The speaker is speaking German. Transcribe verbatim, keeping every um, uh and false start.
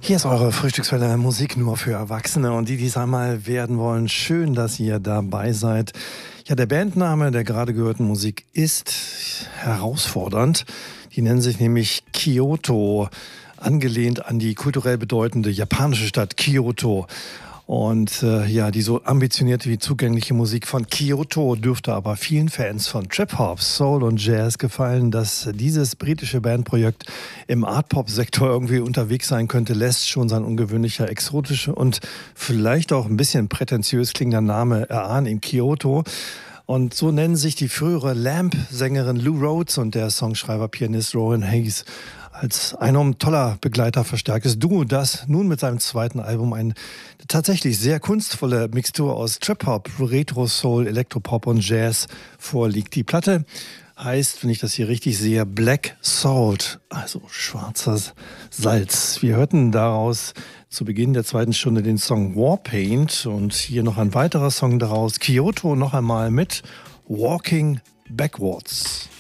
Hier ist eure Frühstückswelle Musik nur für Erwachsene und die, die es einmal werden wollen. Schön, dass ihr dabei seid. Ja, der Bandname der gerade gehörten Musik ist herausfordernd. Die nennen sich nämlich Kyoto, angelehnt an die kulturell bedeutende japanische Stadt Kyoto. Und äh, ja, die so ambitionierte wie zugängliche Musik von Kyoto dürfte aber vielen Fans von Trip-Hop, Soul und Jazz gefallen. Dass dieses britische Bandprojekt im Art-Pop-Sektor irgendwie unterwegs sein könnte, lässt schon sein ungewöhnlicher, exotischer und vielleicht auch ein bisschen prätentiös klingender Name erahnen in Kyoto. Und so nennen sich die frühere Lamp-Sängerin Lou Rhodes und der Songschreiber-Pianist Rowan Hayes als enorm toller Begleiter verstärktes Duo, das nun mit seinem zweiten Album eine tatsächlich sehr kunstvolle Mixtur aus Trip-Hop, Retro-Soul, Elektropop und Jazz vorliegt. Die Platte heißt, wenn ich das hier richtig sehe, Black Salt, also schwarzer Salz. Wir hörten daraus zu Beginn der zweiten Stunde den Song Warpaint und hier noch ein weiterer Song daraus, Kyoto, noch einmal mit Walking Backwards.